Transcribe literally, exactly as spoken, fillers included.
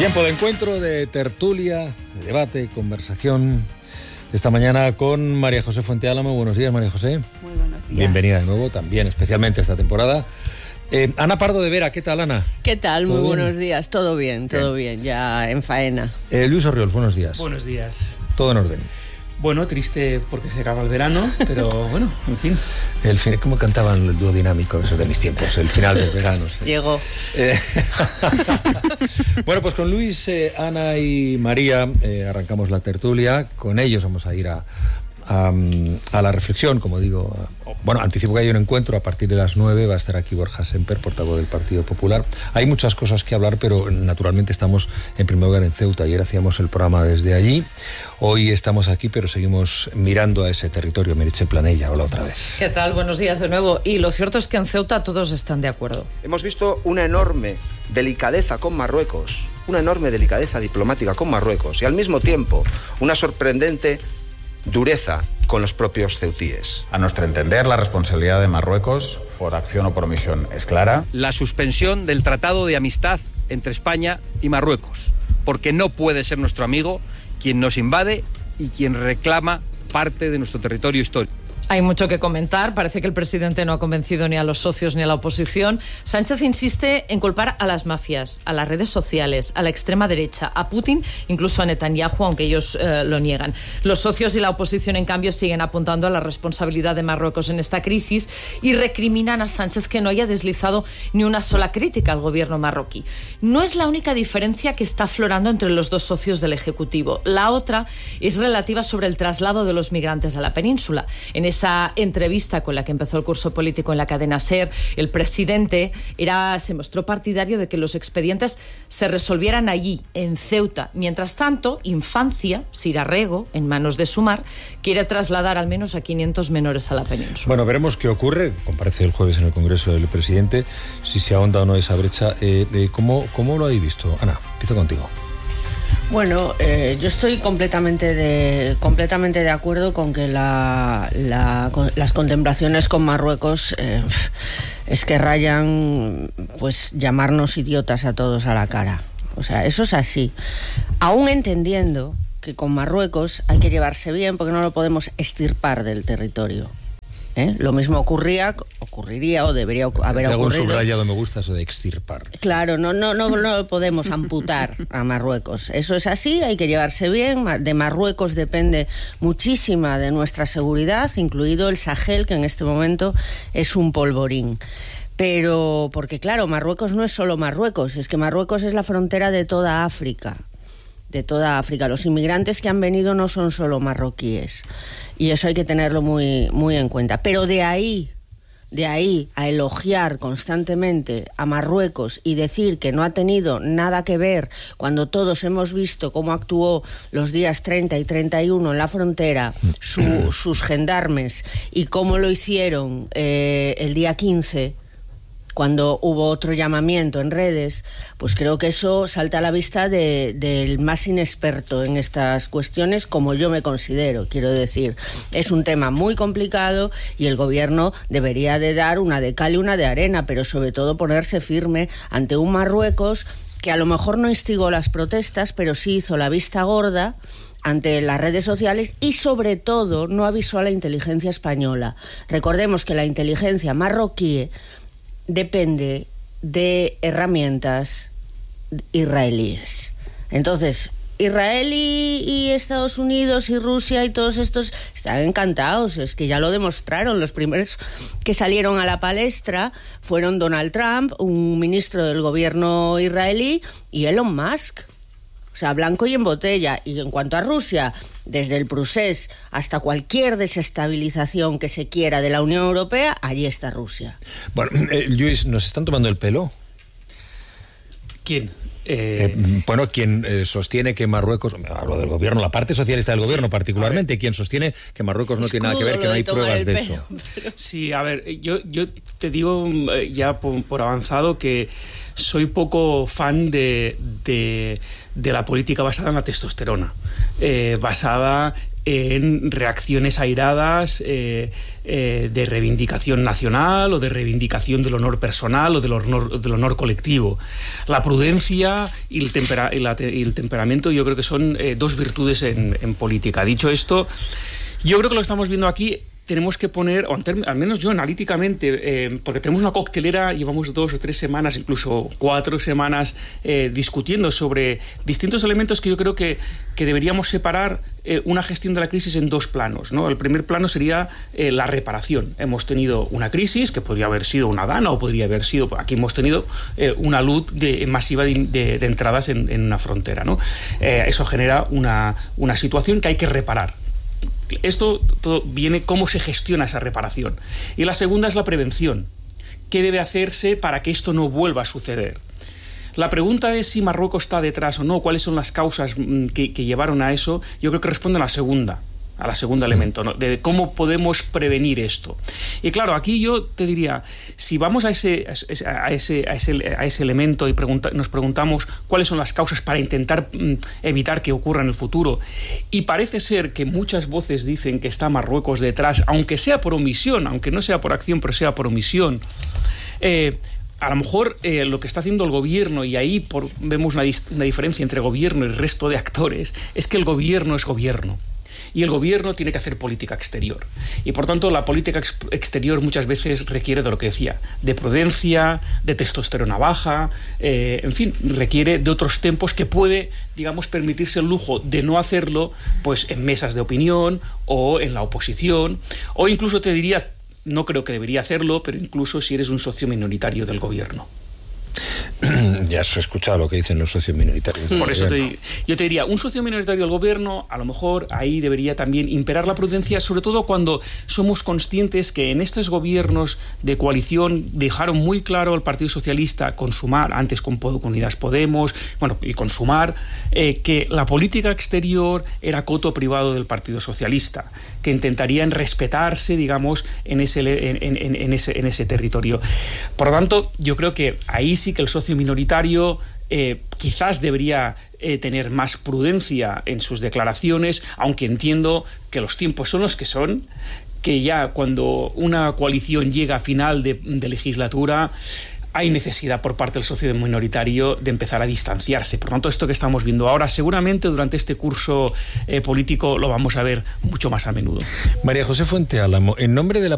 Tiempo de encuentro, de tertulia, de debate, conversación. Esta mañana con María José Fuenteálamo. Buenos días, María José. Muy buenos días. Bienvenida de nuevo, también, especialmente esta temporada. Eh, Ana Pardo de Vera, ¿qué tal, Ana? ¿Qué tal? Muy bien? buenos días. Todo bien, todo bien, bien ya en faena. Eh, Luis Orriols, buenos días. Buenos días. Todo en orden. Bueno, triste porque se acaba el verano, pero bueno, en fin. El fin, ¿cómo cantaban el dúo dinámico? Eso de mis tiempos, el final del verano. ¿Sí? Llegó. Eh, bueno, pues con Luis, eh, Ana y María eh, arrancamos la tertulia. Con ellos vamos a ir a, a, a la reflexión, como digo. Bueno, anticipo que hay un encuentro a partir de las nueve. Va a estar aquí Borja Semper, portavoz del Partido Popular. Hay muchas cosas que hablar, pero naturalmente estamos en primer lugar en Ceuta. Ayer hacíamos el programa desde allí. Hoy estamos aquí, pero seguimos mirando a ese territorio. Meritxell Planella, hola otra vez. ¿Qué tal? Buenos días de nuevo. Y lo cierto es que en Ceuta todos están de acuerdo. Hemos visto una enorme delicadeza con Marruecos, una enorme delicadeza diplomática con Marruecos y al mismo tiempo una sorprendente dureza con los propios ceutíes. A nuestro entender, la responsabilidad de Marruecos, por acción o por omisión, es clara. La suspensión del Tratado de Amistad entre España y Marruecos, porque no puede ser nuestro amigo quien nos invade y quien reclama parte de nuestro territorio histórico. Hay mucho que comentar. Parece que el presidente no ha convencido ni a los socios ni a la oposición. Sánchez insiste en culpar a las mafias, a las redes sociales, a la extrema derecha, a Putin, incluso a Netanyahu, aunque ellos eh, lo niegan. Los socios y la oposición, en cambio, siguen apuntando a la responsabilidad de Marruecos en esta crisis y recriminan a Sánchez que no haya deslizado ni una sola crítica al gobierno marroquí. No es la única diferencia que está aflorando entre los dos socios del Ejecutivo. La otra es relativa sobre el traslado de los migrantes a la península. En esa Esa entrevista con la que empezó el curso político en la cadena SER, el presidente era, se mostró partidario de que los expedientes se resolvieran allí, en Ceuta. Mientras tanto, Infancia, Sirarrego, en manos de Sumar, quiere trasladar al menos a quinientos menores a la península. Bueno, veremos qué ocurre. Comparece el jueves en el Congreso del presidente, si se ahonda o no esa brecha. Eh, eh, ¿cómo, ¿Cómo lo habéis visto? Ana, empiezo contigo. Bueno, eh, yo estoy completamente de completamente de acuerdo con que la, la, con, las contemplaciones con Marruecos eh, es que rayan, pues, llamarnos idiotas a todos a la cara. O sea, eso es así. Aún entendiendo que con Marruecos hay que llevarse bien porque no lo podemos extirpar del territorio. ¿Eh? Lo mismo ocurría, ocurriría o debería haber Te hago ocurrido. un subrayado, me gusta eso de extirpar. Claro, no, no, no, no podemos amputar a Marruecos. Eso es así, hay que llevarse bien. De Marruecos depende muchísima de nuestra seguridad, incluido el Sahel, que en este momento es un polvorín. Pero, porque claro, Marruecos no es solo Marruecos, es que Marruecos es la frontera de toda África. de toda África. Los inmigrantes que han venido no son solo marroquíes y eso hay que tenerlo muy, muy en cuenta. Pero de ahí, de ahí a elogiar constantemente a Marruecos y decir que no ha tenido nada que ver cuando todos hemos visto cómo actuó los días treinta y treinta y uno en la frontera su, sus gendarmes y cómo lo hicieron eh, el día quince, cuando hubo otro llamamiento en redes, pues creo que eso salta a la vista de, del más inexperto en estas cuestiones, como yo me considero. Quiero decir, es un tema muy complicado y el gobierno debería de dar una de cal y una de arena, pero sobre todo ponerse firme ante un Marruecos que a lo mejor no instigó las protestas, pero sí hizo la vista gorda ante las redes sociales y sobre todo no avisó a la inteligencia española. Recordemos que la inteligencia marroquí depende de herramientas israelíes. Entonces, Israel y, y Estados Unidos y Rusia y todos estos están encantados, es que ya lo demostraron. Los primeros que salieron a la palestra fueron Donald Trump, un ministro del gobierno israelí, y Elon Musk. O sea, blanco y en botella. Y en cuanto a Rusia, desde el procés hasta cualquier desestabilización que se quiera de la Unión Europea, allí está Rusia. Bueno, eh, Luis, ¿nos están tomando el pelo? ¿Quién? Eh, eh, bueno, quien eh, sostiene que Marruecos, hablo del gobierno, la parte socialista del sí, gobierno particularmente, quien sostiene que Marruecos no tiene nada que ver, que no hay pruebas de eso. Pero... Sí, a ver, yo, yo te digo ya por, por avanzado que soy poco fan de, de, de la política basada en la testosterona, eh, basada en reacciones airadas eh, eh, de reivindicación nacional o de reivindicación del honor personal o del honor, del honor colectivo. La prudencia y el, tempera, y la, y el temperamento yo creo que son eh, dos virtudes en, en política. Dicho esto, yo creo que lo que estamos viendo aquí tenemos que poner, o al menos yo analíticamente, eh, porque tenemos una coctelera, llevamos dos o tres semanas, incluso cuatro semanas, eh, discutiendo sobre distintos elementos que yo creo que, que deberíamos separar eh, una gestión de la crisis en dos planos, ¿no? El primer plano sería eh, la reparación. Hemos tenido una crisis que podría haber sido una dana o podría haber sido, aquí hemos tenido eh, una luz de, masiva de, de, de entradas en, en una frontera, ¿no? Eh, eso genera una, una situación que hay que reparar. Esto todo viene cómo se gestiona esa reparación. Y la segunda es la prevención. ¿Qué debe hacerse para que esto no vuelva a suceder? La pregunta es si Marruecos está detrás o no, cuáles son las causas que, que llevaron a eso. Yo creo que responde a la segunda, a la segunda sí. elemento, ¿no? De cómo podemos prevenir esto. Y claro, aquí yo te diría, si vamos a ese, a ese, a ese, a ese elemento y pregunta, nos preguntamos cuáles son las causas para intentar mm, evitar que ocurra en el futuro, y parece ser que muchas voces dicen que está Marruecos detrás, aunque sea por omisión, aunque no sea por acción, pero sea por omisión, eh, a lo mejor eh, lo que está haciendo el gobierno, y ahí por, vemos una, una diferencia entre gobierno y el resto de actores, es que el gobierno es gobierno. Y el gobierno tiene que hacer política exterior. Y por tanto la política ex exterior muchas veces requiere de lo que decía, de prudencia, de testosterona baja, eh, en fin, requiere de otros tempos que puede, digamos, permitirse el lujo de no hacerlo pues en mesas de opinión o en la oposición, o incluso te diría, no creo que debería hacerlo, pero incluso si eres un socio minoritario del gobierno. Ya has escuchado lo que dicen los socios minoritarios. Por eso te, yo te diría, un socio minoritario del gobierno, a lo mejor ahí debería también imperar la prudencia, sobre todo cuando somos conscientes que en estos gobiernos de coalición dejaron muy claro el Partido Socialista con Sumar, antes con, con Unidas Podemos, bueno, y con Sumar, eh, que la política exterior era coto privado del Partido Socialista, que intentarían respetarse, digamos, en ese, en, en, en ese, en ese territorio. Por lo tanto, yo creo que ahí sí que el socio minoritario eh, quizás debería eh, tener más prudencia en sus declaraciones, aunque entiendo que los tiempos son los que son, que ya cuando una coalición llega a final de, de legislatura hay necesidad por parte del socio minoritario de empezar a distanciarse. Por tanto, esto que estamos viendo ahora, seguramente durante este curso eh, político lo vamos a ver mucho más a menudo. María José Fuente Álamo, en nombre de la